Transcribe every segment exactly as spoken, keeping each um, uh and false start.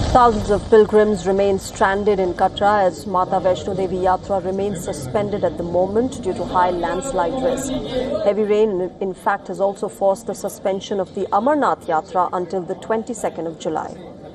Thousands of pilgrims remain stranded in Katra as Mata Vaishno Devi Yatra remains suspended at the moment due to high landslide risk. Heavy rain, in fact, has also forced the suspension of the Amarnath Yatra until the twenty-second of July.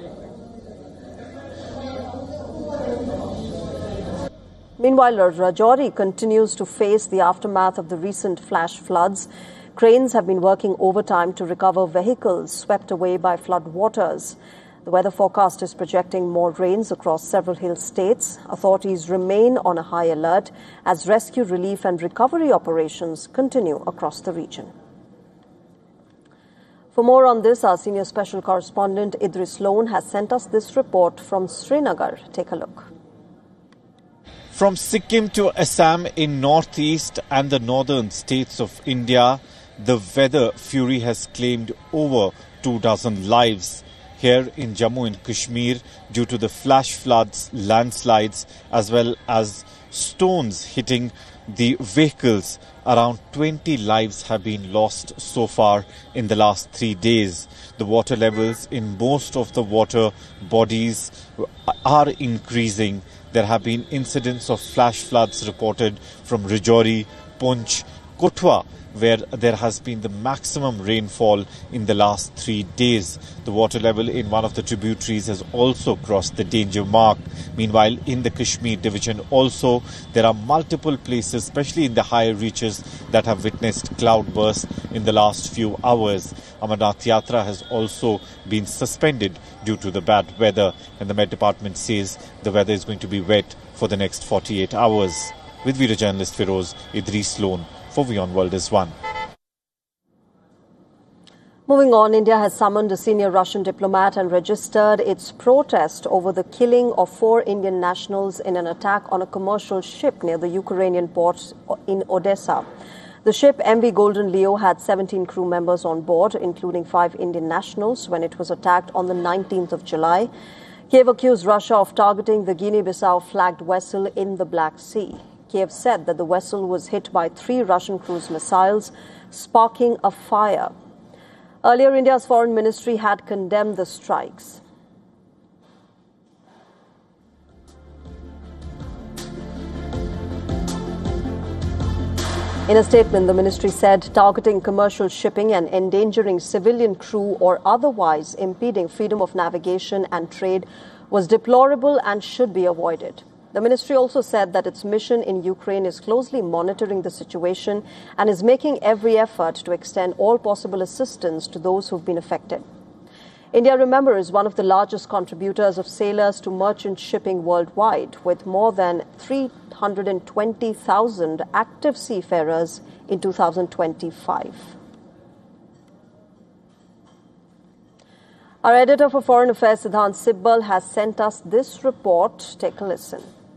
Meanwhile, Rajouri continues to face the aftermath of the recent flash floods. Cranes have been working overtime to recover vehicles swept away by flood waters. The weather forecast is projecting more rains across several hill states. Authorities remain on a high alert as rescue, relief and recovery operations continue across the region. For more on this, our senior special correspondent Idris Loan has sent us this report from Srinagar. Take a look. From Sikkim to Assam in northeast and the northern states of India, the weather fury has claimed over two dozen lives. Here in Jammu and Kashmir, due to the flash floods, landslides, as well as stones hitting the vehicles, around twenty lives have been lost so far in the last three days. The water levels in most of the water bodies are increasing. There have been incidents of flash floods reported from Rajouri, Poonch, Kotwa, where there has been the maximum rainfall in the last three days. The water level in one of the tributaries has also crossed the danger mark. Meanwhile, in the Kashmir division also, there are multiple places, especially in the higher reaches, that have witnessed cloudbursts in the last few hours. Amarnath Yatra has also been suspended due to the bad weather, and the Met Department says the weather is going to be wet for the next forty-eight hours. With video journalist Feroz, Idris Loan for WION World is One. Moving on, India has summoned a senior Russian diplomat and registered its protest over the killing of four Indian nationals in an attack on a commercial ship near the Ukrainian port in Odessa. The ship M V Golden Leo had seventeen crew members on board, including five Indian nationals, when it was attacked on the nineteenth of July. Kiev accused Russia of targeting the Guinea-Bissau flagged vessel in the Black Sea. Kiev said that the vessel was hit by three Russian cruise missiles, sparking a fire. Earlier, India's foreign ministry had condemned the strikes. In a statement, the ministry said targeting commercial shipping and endangering civilian crew or otherwise impeding freedom of navigation and trade was deplorable and should be avoided. The ministry also said that its mission in Ukraine is closely monitoring the situation and is making every effort to extend all possible assistance to those who have been affected. India, remember, is one of the largest contributors of sailors to merchant shipping worldwide, with more than three hundred twenty thousand active seafarers in two thousand twenty-five. Our editor for Foreign Affairs, Siddhant Sibbal, has sent us this report. Take a listen.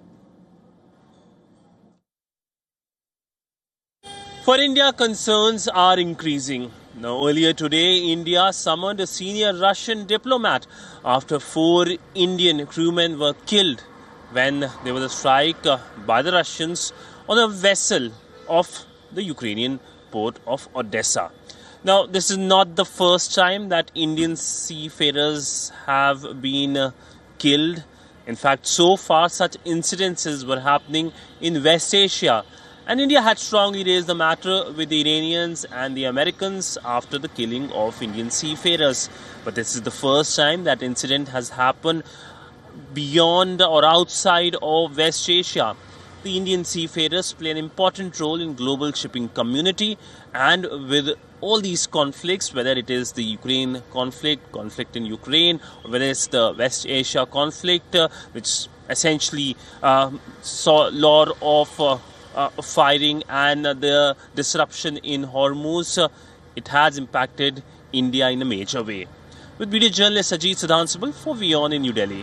For India, concerns are increasing. Now, earlier today, India summoned a senior Russian diplomat after four Indian crewmen were killed when there was a strike uh, by the Russians on a vessel off the Ukrainian port of Odessa. Now, this is not the first time that Indian seafarers have been uh, killed. In fact, so far, such incidences were happening in West Asia. And India had strongly raised the matter with the Iranians and the Americans after the killing of Indian seafarers. But this is the first time that incident has happened beyond or outside of West Asia. The Indian seafarers play an important role in global shipping community, and with all these conflicts, whether it is the Ukraine conflict, conflict in Ukraine, or whether it's the West Asia conflict, uh, which essentially uh, saw a lot of uh, Uh, firing and uh, the disruption in Hormuz, uh, it has impacted India in a major way. With video journalist Ajit Siddhansibal for WION in New Delhi.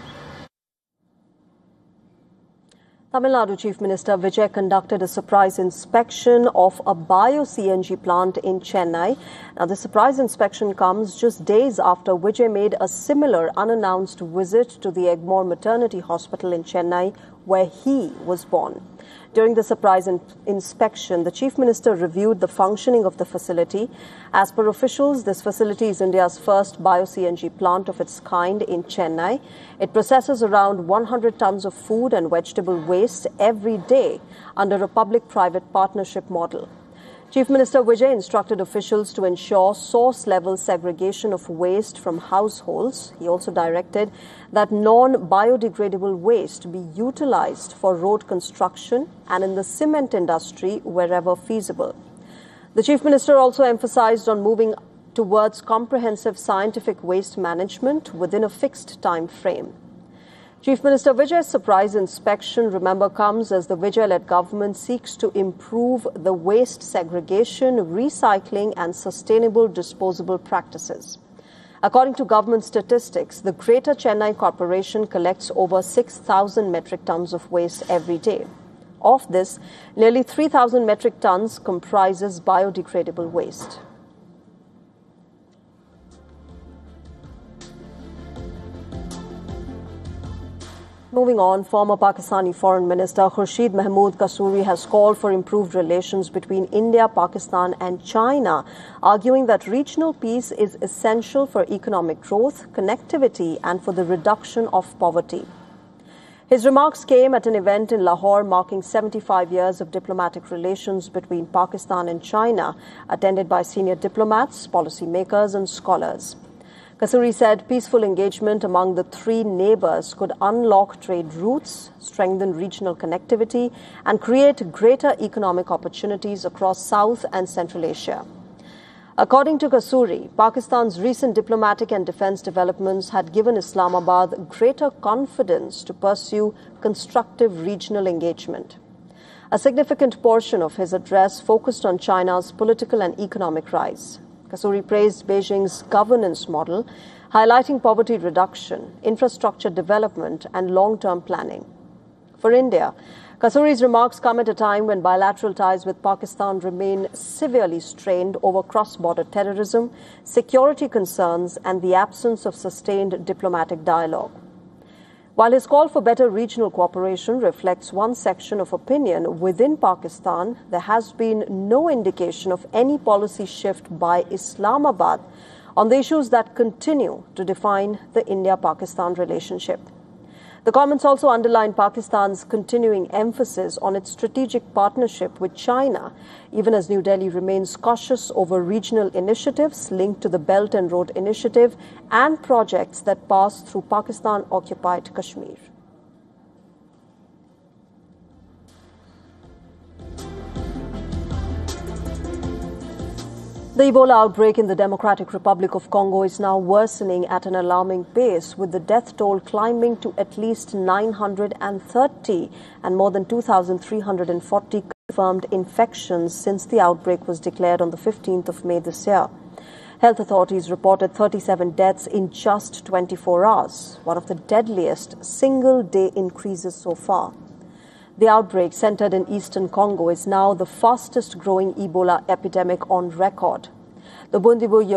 Tamil Nadu Chief Minister Vijay conducted a surprise inspection of a bio-C N G plant in Chennai. Now, the surprise inspection comes just days after Vijay made a similar unannounced visit to the Egmore Maternity Hospital in Chennai, where he was born. During the surprise in- inspection, the Chief Minister reviewed the functioning of the facility. As per officials, this facility is India's first bio-C N G plant of its kind in Chennai. It processes around one hundred tons of food and vegetable waste every day under a public-private partnership model. Chief Minister Vijay instructed officials to ensure source-level segregation of waste from households. He also directed that non-biodegradable waste be utilized for road construction and in the cement industry wherever feasible. The Chief Minister also emphasized on moving towards comprehensive scientific waste management within a fixed time frame. Chief Minister Vijay's surprise inspection, remember, comes as the Vijay-led government seeks to improve the waste segregation, recycling and sustainable disposable practices. According to government statistics, the Greater Chennai Corporation collects over six thousand metric tons of waste every day. Of this, nearly three thousand metric tons comprises biodegradable waste. Moving on, former Pakistani Foreign Minister Khurshid Mahmood Kasuri has called for improved relations between India, Pakistan and China, arguing that regional peace is essential for economic growth, connectivity and for the reduction of poverty. His remarks came at an event in Lahore marking seventy-five years of diplomatic relations between Pakistan and China, attended by senior diplomats, policymakers and scholars. Kasuri said peaceful engagement among the three neighbors could unlock trade routes, strengthen regional connectivity, and create greater economic opportunities across South and Central Asia. According to Kasuri, Pakistan's recent diplomatic and defense developments had given Islamabad greater confidence to pursue constructive regional engagement. A significant portion of his address focused on China's political and economic rise. Kasuri praised Beijing's governance model, highlighting poverty reduction, infrastructure development and long-term planning. For India, Kasuri's remarks come at a time when bilateral ties with Pakistan remain severely strained over cross-border terrorism, security concerns and the absence of sustained diplomatic dialogue. While his call for better regional cooperation reflects one section of opinion within Pakistan, there has been no indication of any policy shift by Islamabad on the issues that continue to define the India-Pakistan relationship. The comments also underline Pakistan's continuing emphasis on its strategic partnership with China, even as New Delhi remains cautious over regional initiatives linked to the Belt and Road Initiative and projects that pass through Pakistan-occupied Kashmir. The Ebola outbreak in the Democratic Republic of Congo is now worsening at an alarming pace, with the death toll climbing to at least nine hundred thirty and more than two thousand three hundred forty confirmed infections since the outbreak was declared on the fifteenth of May this year. Health authorities reported thirty-seven deaths in just twenty-four hours, one of the deadliest single-day increases so far. The outbreak, centered in eastern Congo, is now the fastest-growing Ebola epidemic on record. The Bundibugyo